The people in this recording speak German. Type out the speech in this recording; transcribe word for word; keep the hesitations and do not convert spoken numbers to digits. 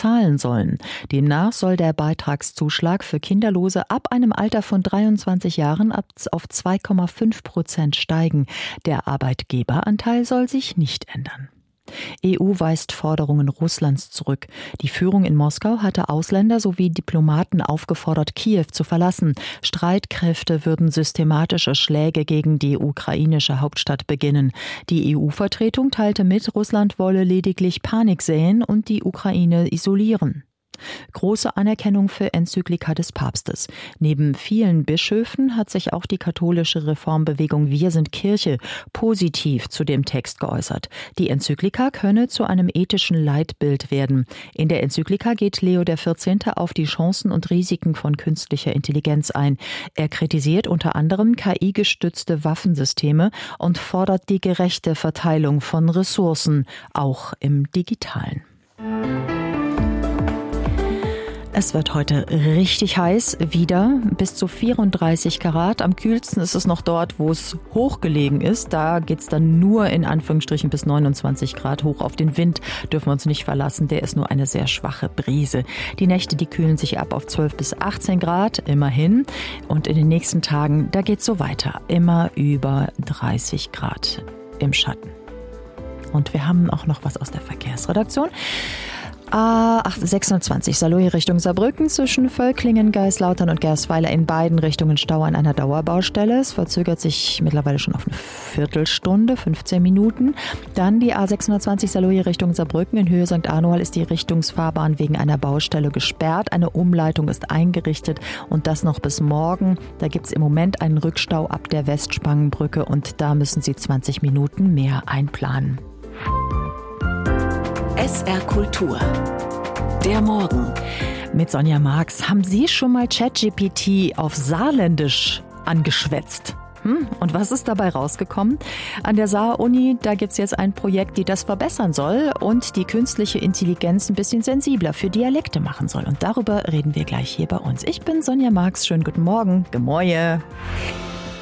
zahlen sollen. Demnach soll der Beitragszuschlag für Kinderlose ab einem Alter von dreiundzwanzig Jahren auf zwei Komma fünf Prozent steigen. Der Arbeitgeberanteil soll sich nicht ändern. E U weist Forderungen Russlands zurück. Die Führung in Moskau hatte Ausländer sowie Diplomaten aufgefordert, Kiew zu verlassen. Streitkräfte würden systematische Schläge gegen die ukrainische Hauptstadt beginnen. Die E U-Vertretung teilte mit, Russland wolle lediglich Panik säen und die Ukraine isolieren. Große Anerkennung für Enzyklika des Papstes. Neben vielen Bischöfen hat sich auch die katholische Reformbewegung Wir sind Kirche positiv zu dem Text geäußert. Die Enzyklika könne zu einem ethischen Leitbild werden. In der Enzyklika geht Leo der vierzehnte auf die Chancen und Risiken von künstlicher Intelligenz ein. Er kritisiert unter anderem K I-gestützte Waffensysteme und fordert die gerechte Verteilung von Ressourcen, auch im Digitalen. Es wird heute richtig heiß, wieder bis zu vierunddreißig Grad. Am kühlsten ist es noch dort, wo es hochgelegen ist. Da geht es dann nur in Anführungsstrichen bis neunundzwanzig Grad hoch. Auf den Wind dürfen wir uns nicht verlassen, der ist nur eine sehr schwache Brise. Die Nächte, die kühlen sich ab auf zwölf bis achtzehn Grad, immerhin. Und in den nächsten Tagen, da geht es so weiter, immer über dreißig Grad im Schatten. Und wir haben auch noch was aus der Verkehrsredaktion. A sechshundertzwanzig Saarlouis Richtung Saarbrücken zwischen Völklingen, Geislautern und Gersweiler in beiden Richtungen Stau an einer Dauerbaustelle. Es verzögert sich mittlerweile schon auf eine Viertelstunde, fünfzehn Minuten. Dann die A sechshundertzwanzig Saarlouis Richtung Saarbrücken in Höhe Sankt Arnold ist die Richtungsfahrbahn wegen einer Baustelle gesperrt. Eine Umleitung ist eingerichtet und das noch bis morgen. Da gibt es im Moment einen Rückstau ab der Westspangenbrücke und da müssen Sie zwanzig Minuten mehr einplanen. S R Kultur. Der Morgen. Mit Sonja Marx. Haben Sie schon mal ChatGPT auf Saarländisch angeschwätzt? Hm? Und was ist dabei rausgekommen? An der Saar-Uni, da gibt es jetzt ein Projekt, die das verbessern soll und die künstliche Intelligenz ein bisschen sensibler für Dialekte machen soll. Und darüber reden wir gleich hier bei uns. Ich bin Sonja Marx. Schönen guten Morgen. Gemoje.